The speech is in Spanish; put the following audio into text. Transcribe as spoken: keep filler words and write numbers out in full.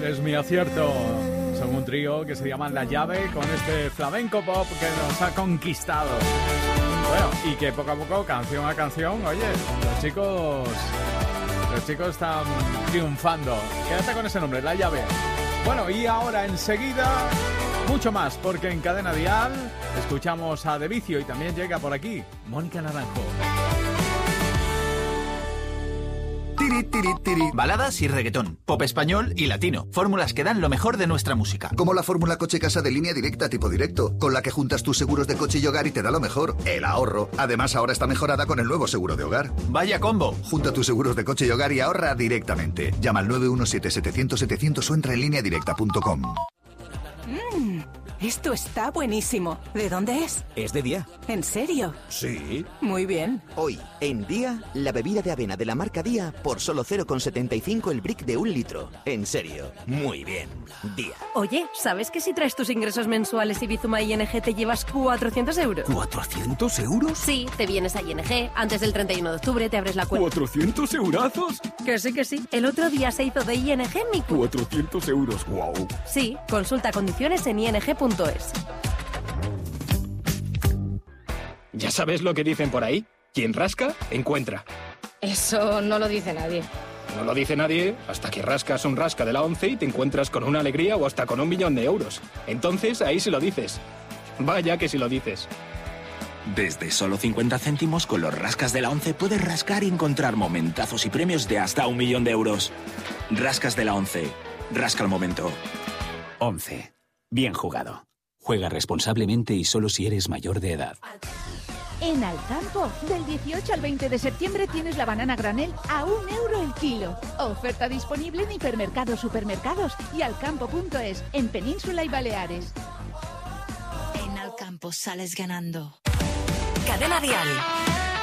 es mi acierto. Son un trío que se llaman La Llave con este flamenco pop que nos ha conquistado. Bueno, y que poco a poco, canción a canción, oye, los chicos, los chicos están triunfando. Quédate con ese nombre, La Llave. Bueno, y ahora enseguida, mucho más, porque en Cadena Dial escuchamos a De Vicio y también llega por aquí Mónica Naranjo. Tiri, tiri, tiri. Baladas y reggaetón, pop español y latino. Fórmulas que dan lo mejor de nuestra música. Como la fórmula coche-casa de línea directa tipo directo, con la que juntas tus seguros de coche y hogar y te da lo mejor, el ahorro. Además, ahora está mejorada con el nuevo seguro de hogar. ¡Vaya combo! Junta tus seguros de coche y hogar y ahorra directamente. Llama al nueve uno siete, setecientos, setecientos o entra en línea directa punto com. Mmm, esto está buenísimo. ¿De dónde es? Es de Día. ¿En serio? Sí. Muy bien. Hoy, en Día, la bebida de avena de la marca Día por solo cero coma setenta y cinco el brick de un litro. En serio, muy bien. Día. Oye, ¿sabes que si traes tus ingresos mensuales y Bizuma I N G te llevas cuatrocientos euros? ¿cuatrocientos euros? Sí, te vienes a I N G, antes del treinta y uno de octubre te abres la cuenta. ¿cuatrocientos eurazos? Que sí, que sí. El otro día se hizo de I N G mi cu... cuatrocientos euros, wow. Sí, consulta condiciones en i n g punto es. ¿Ya sabes lo que dicen por ahí? Quien rasca, encuentra. Eso no lo dice nadie. No lo dice nadie hasta que rascas un rasca de la ONCE y te encuentras con una alegría o hasta con un millón de euros. Entonces, ahí sí lo dices. Vaya que sí lo dices. Desde solo cincuenta céntimos con los rascas de la ONCE puedes rascar y encontrar momentazos y premios de hasta un millón de euros. Rascas de la ONCE. Rasca el momento. ONCE. Bien jugado. Juega responsablemente y solo si eres mayor de edad. En Alcampo, del dieciocho al veinte de septiembre tienes la banana granel a un euro el kilo. Oferta disponible en hipermercados, supermercados y alcampo punto es, en Península y Baleares. En Alcampo sales ganando. Cadena Dial.